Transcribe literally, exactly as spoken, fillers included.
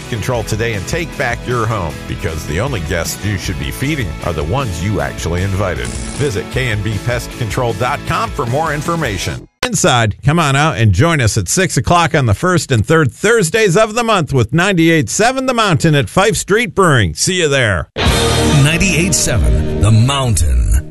Pest Control today and take back your home, because the only guests you should be feeding are the ones you actually invited. Visit K N B pest control dot com for more information. Inside, come on out and join us at six o'clock on the first and third Thursdays of the month with ninety-eight point seven The Mountain at Fife Street Brewing. See you there. ninety-eight point seven The Mountain.